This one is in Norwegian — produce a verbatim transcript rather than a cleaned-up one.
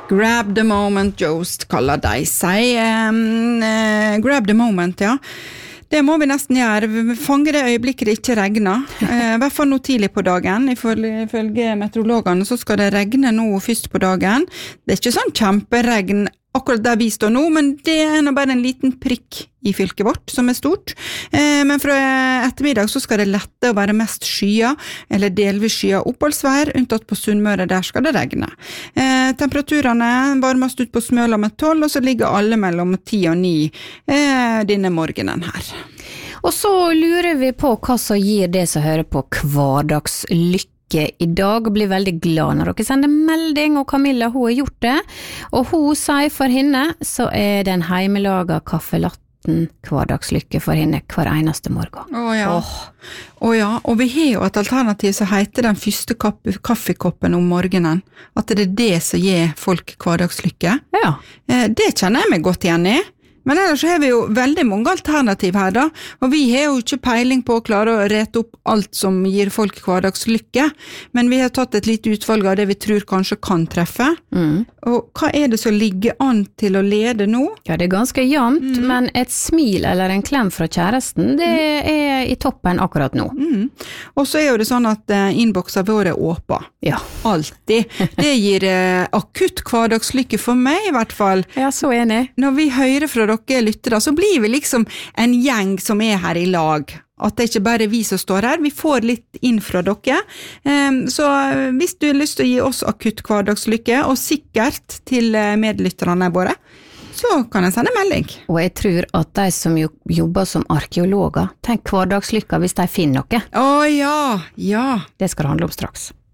Grab the moment, Jost kaller de seg. Um, uh, grab the moment, ja. Det må vi nesten gjøre. Fange det øyeblikket det ikke regner. Eh, I hvert fall nå tidlig på dagen. Ifølge, ifølge meteorologene så skal det regne nå først på dagen. Det er ikke sånn kjemperegn akkurat der vi står nå, men det er nå bare en liten prikk i fylket vårt som er stort. Eh, men fra ettermiddag så skal det lette å være mest skya, eller delvis skya oppholdsvær, unntatt på Sunnmøre, der skal det regne. Eh, temperaturene varmest ut på Smøla med tolv, og så ligger alle mellom ti og ni eh, denne morgenen her. Og så lurer vi på hva som gir det som hører på hverdagslykke i dag, og blir veldig glad når dere sender melding, og Camilla, hun har gjort det, og hun sier for henne, så er den heimelaga kaffelatten hverdagslykke for henne hver eneste morgen. Å ja. Åh. Å ja, og vi har jo et alternativ som heter den første kaffekoppen om morgenen, at det er det som gir folk hverdagslykke. Ja. Det kjenner jeg meg godt igjen i. Men ellers så har vi jo veldig mange alternativ her da, og vi har jo ikke peiling på å klare å rete opp alt som gir folk hverdagslykke, men vi har tatt et lite utvalg av det vi tror kanskje kan treffe. Mm. Og hva er det som ligger an til å lede nå? Ja, det er ganske jevnt, mm. men et smil eller en klem fra kjæresten, det er i toppen akkurat nå. Mm. Og så er jo det sånn at uh, innbokser våre er åpen. Ja. Alltid. Det gir uh, akutt hverdagslykke for meg i hvert fall. Ja, så enig. Når vi hører fra dere lyttere, så blir vi liksom en gjeng som er her i lag. At det ikke bare er vi som står her, vi får litt inn fra dere. Så hvis du har lyst til å gi oss akutt hverdagslykke, og sikkert til medlytterne våre, så kan jeg sende melding. Og jeg tror at de som jobber som arkeologer, tenk hverdagslykka hvis de finner noe. Å ja, ja. Det skal det handle om straks.